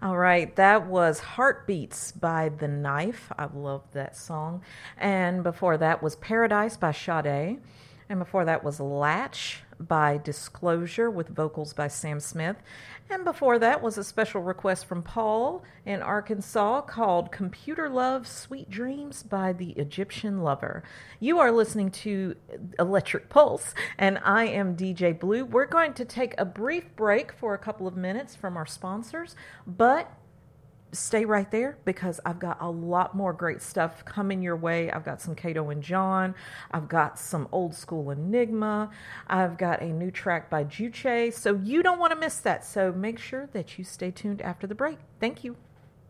All right, that was Heartbeats by The Knife. I love that song. And before that was Paradise by Sade. And before that was Latch by Disclosure with vocals by Sam Smith. And before that was a special request from Paul in Arkansas called Computer Love Sweet Dreams by the Egyptian Lover. You are listening to Electric Pulse, and I am DJ Blue. We're going to take a brief break for a couple of minutes from our sponsors, but stay right there because I've got a lot more great stuff coming your way. I've got some Cato and John. I've got some old school Enigma. I've got a new track by Juche. So you don't want to miss that. So make sure that you stay tuned after the break. Thank you.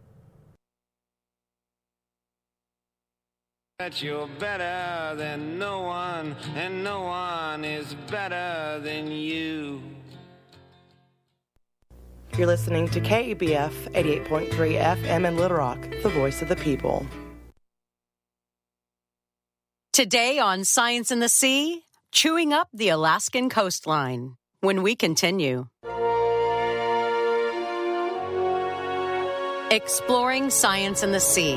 That you're better than no one, and no one is better than you. You're listening to KABF 88.3 FM in Little Rock, the voice of the people. Today on Science in the Sea, chewing up the Alaskan coastline. When we continue. Exploring science in the sea.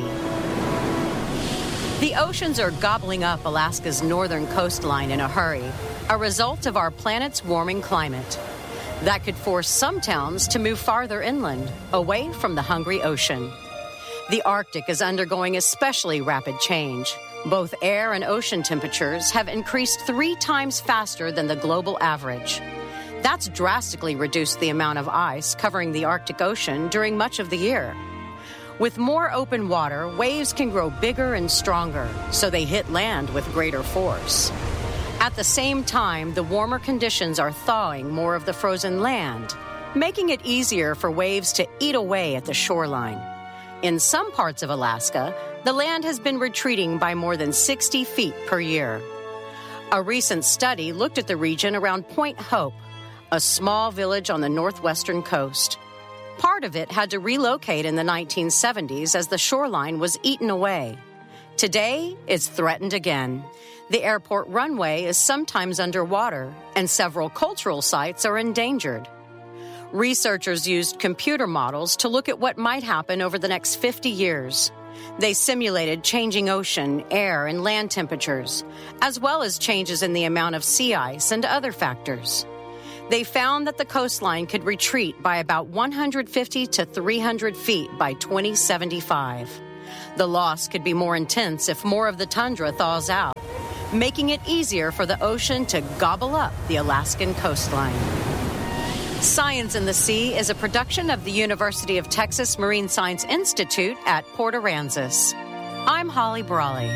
The oceans are gobbling up Alaska's northern coastline in a hurry, a result of our planet's warming climate. That could force some towns to move farther inland, away from the hungry ocean. The Arctic is undergoing especially rapid change. Both air and ocean temperatures have increased 3 times faster than the global average. That's drastically reduced the amount of ice covering the Arctic Ocean during much of the year. With more open water, waves can grow bigger and stronger, so they hit land with greater force. At the same time, the warmer conditions are thawing more of the frozen land, making it easier for waves to eat away at the shoreline. In some parts of Alaska, the land has been retreating by more than 60 feet per year. A recent study looked at the region around Point Hope, a small village on the northwestern coast. Part of it had to relocate in the 1970s as the shoreline was eaten away. Today, it's threatened again. The airport runway is sometimes underwater, and several cultural sites are endangered. Researchers used computer models to look at what might happen over the next 50 years. They simulated changing ocean, air, and land temperatures, as well as changes in the amount of sea ice and other factors. They found that the coastline could retreat by about 150 to 300 feet by 2075. The loss could be more intense if more of the tundra thaws out, making it easier for the ocean to gobble up the Alaskan coastline. Science in the Sea is a production of the University of Texas Marine Science Institute at Port Aransas. I'm Holly Brawley.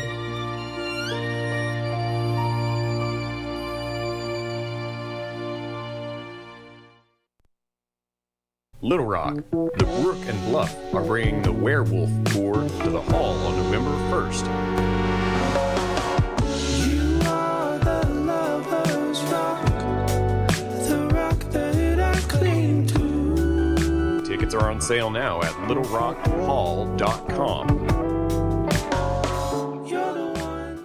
Little Rock, the Brook and Bluff are bringing the Werewolf Tour to the Hall on November 1st. You are the lover's rock, the rock that I cling to. Tickets are on sale now at littlerockhall.com. You're the one.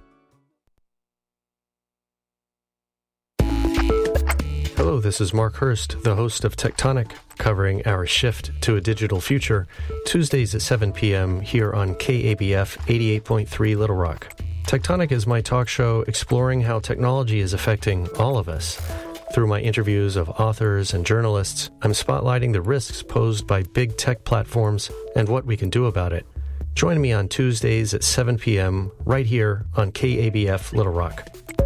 Hello, this is Mark Hurst, the host of Tectonic, covering our shift to a digital future, Tuesdays at 7 p.m. here on KABF 88.3 Little Rock. Tectonic is my talk show exploring how technology is affecting all of us. Through my interviews of authors and journalists, I'm spotlighting the risks posed by big tech platforms and what we can do about it. Join me on Tuesdays at 7 p.m. right here on KABF Little Rock.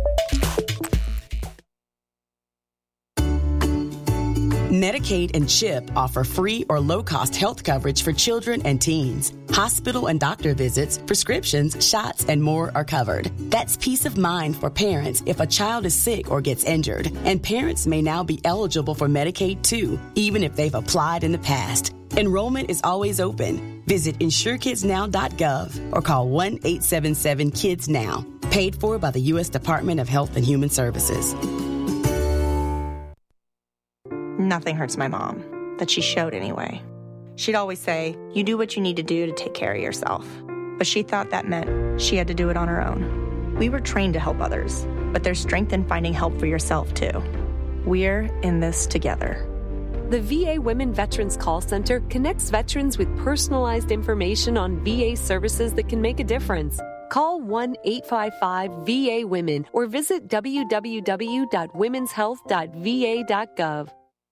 Medicaid and CHIP offer free or low-cost health coverage for children and teens. Hospital and doctor visits, prescriptions, shots, and more are covered. That's peace of mind for parents if a child is sick or gets injured. And parents may now be eligible for Medicaid too, even if they've applied in the past. Enrollment is always open. Visit insurekidsnow.gov or call 1-877-KIDS-NOW. Paid for by the U.S. Department of Health and Human Services. Nothing hurts my mom, that she showed anyway. She'd always say, you do what you need to do to take care of yourself. But she thought that meant she had to do it on her own. We were trained to help others, but there's strength in finding help for yourself too. We're in this together. The VA Women Veterans Call Center connects veterans with personalized information on VA services that can make a difference. Call 1-855-VA-WOMEN or visit www.womenshealth.va.gov.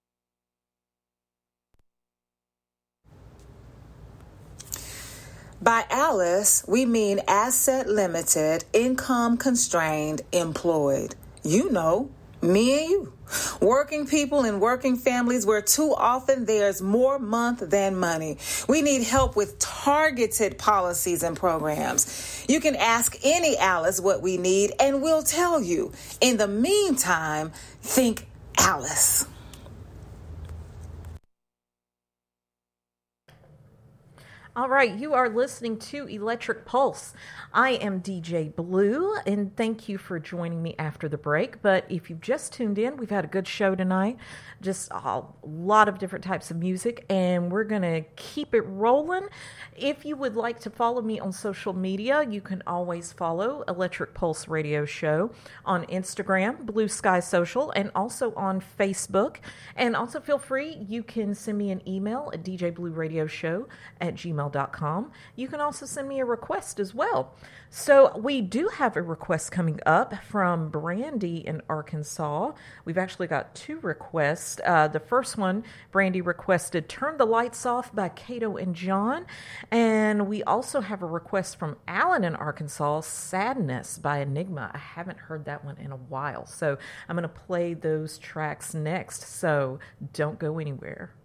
By ALICE, we mean asset limited, income constrained, employed. You know, me and you. Working people in working families where too often there's more month than money. We need help with targeted policies and programs. You can ask any ALICE what we need and we'll tell you. In the meantime, think ALICE. All right, you are listening to Electric Pulse. I am DJ Blue, and thank you for joining me after the break. But if you've just tuned in, we've had a good show tonight. Just a lot of different types of music, and we're going to keep it rolling. If you would like to follow me on social media, you can always follow Electric Pulse Radio Show on Instagram, Blue Sky Social, and also on Facebook. And also feel free, you can send me an email at djblueradioshow@gmail.com. You can also send me a request as well. So we do have a request coming up from Brandy in Arkansas. We've actually got two requests. The first one, Brandy requested Turn the Lights Off by Cato and John. And we also have a request from Alan in Arkansas, Sadness by Enigma. I haven't heard that one in a while. So I'm going to play those tracks next. So don't go anywhere.